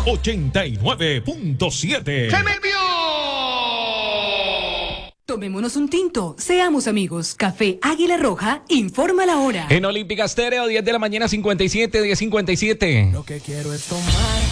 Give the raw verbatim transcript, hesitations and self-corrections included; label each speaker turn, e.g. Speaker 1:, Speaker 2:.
Speaker 1: ochenta y nueve punto siete.
Speaker 2: ¡Se me envió!
Speaker 3: Tomémonos un tinto, seamos amigos. Café Águila Roja, informa la hora.
Speaker 4: En Olímpica Estéreo, diez de la mañana, cincuenta y siete, diez cincuenta y siete.
Speaker 5: Lo que quiero es tomar